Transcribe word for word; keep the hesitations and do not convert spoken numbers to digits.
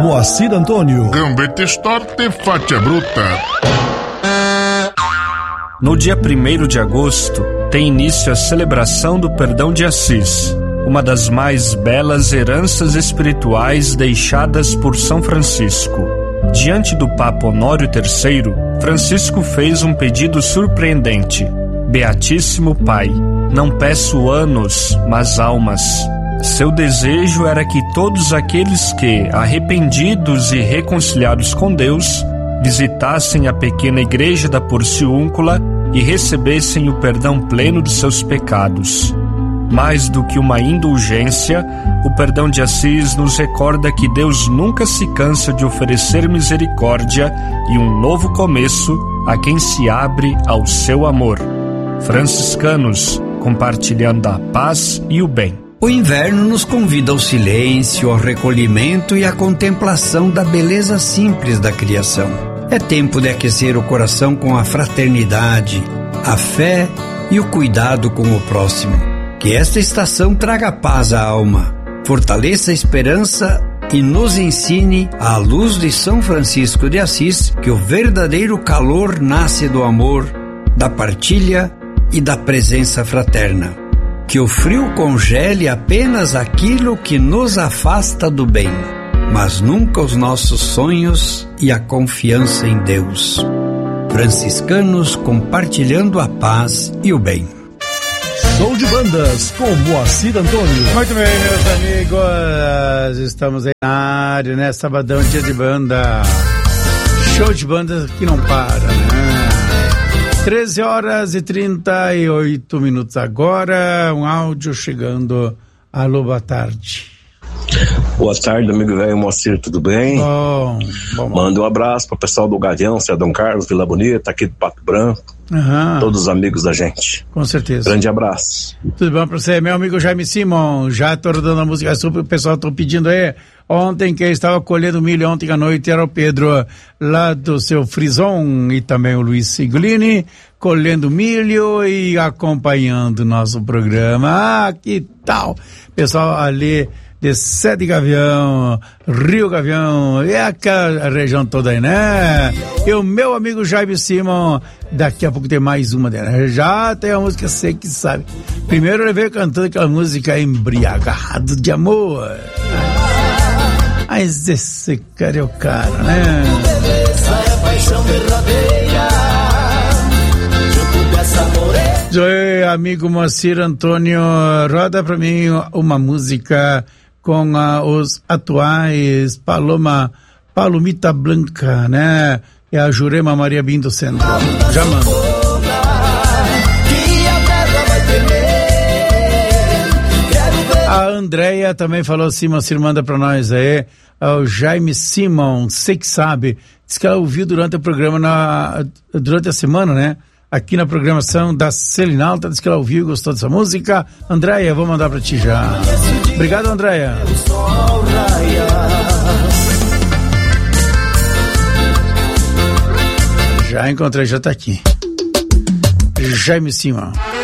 Moacir Antônio. Gambete storte, faccia bruta. No dia primeiro de agosto, tem início a celebração do Perdão de Assis, uma das mais belas heranças espirituais deixadas por São Francisco. Diante do Papa Honório terceiro, Francisco fez um pedido surpreendente. Beatíssimo Pai, não peço anos, mas almas. Seu desejo era que todos aqueles que, arrependidos e reconciliados com Deus, visitassem a pequena igreja da Porciúncula e recebessem o perdão pleno de seus pecados. Mais do que uma indulgência, o Perdão de Assis nos recorda que Deus nunca se cansa de oferecer misericórdia e um novo começo a quem se abre ao seu amor. Franciscanos, compartilhando a paz e o bem. O inverno nos convida ao silêncio, ao recolhimento e à contemplação da beleza simples da criação. É tempo de aquecer o coração com a fraternidade, a fé e o cuidado com o próximo. Que esta estação traga paz à alma, fortaleça a esperança e nos ensine, à luz de São Francisco de Assis, que o verdadeiro calor nasce do amor, da partilha e da presença fraterna. Que o frio congele apenas aquilo que nos afasta do bem, mas nunca os nossos sonhos e a confiança em Deus. Franciscanos compartilhando a paz e o bem. Show de bandas com Moacir Antônio. Muito bem, meus amigos, estamos aí na área, né? Sabadão, dia de banda. Show de bandas que não para, né? treze horas e trinta e oito minutos agora, um áudio chegando. Alô, boa tarde. Boa tarde, amigo velho Moacir, tudo bem? Bom, bom. Manda um abraço pro pessoal do Gavião, Cidadão Carlos, Vila Bonita, aqui do Pato Branco. Uhum. Todos os amigos da gente. Com certeza. Grande abraço. Tudo bom pra você, meu amigo Jaime Simon? Já tô rodando a música super, o pessoal tô pedindo aí. Ontem quem estava colhendo milho ontem à noite era o Pedro, lá do seu Frison, e também o Luiz Siglini, colhendo milho e acompanhando o nosso programa. Ah, que tal? Pessoal ali de Sete Gavião, Rio Gavião, e aquela região toda aí, né? E o meu amigo Jaime Simon, daqui a pouco tem mais uma dela. Já tem a música Sei Que Sabe. Primeiro ele veio cantando aquela música Embriagado de Amor. Mas esse cara é o cara, né? Oi, amigo Moacir Antônio, roda pra mim uma música com uh, os atuais Paloma, Palomita Blanca, né? E a Jurema Maria Bindo Centro. Já mando. A Andréia também falou assim, Moacir, manda pra nós aí. O Jaime Simon, sei que sabe, diz que ela ouviu durante o programa, na, durante a semana, né? Aqui na programação da Selinalta, diz que ela ouviu e gostou dessa música. Andréia, vou mandar pra ti já. Obrigado, Andréia. Já encontrei, já tá aqui. Jaime Simon.